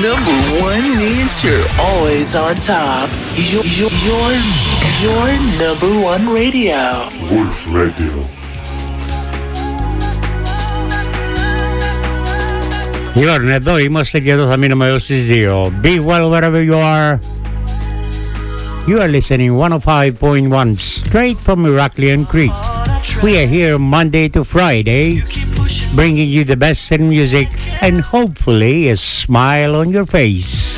number one means you're always on top. Your number one radio. Wolf Radio. Λοιπόν, εδώ είμαστε και εδώ θα μείνουμε έως τις 2. Be well wherever you are. You are listening 105.1 straight from Heraklion Crete. We are here Monday to Friday, bringing you the best in music and hopefully a smile on your face.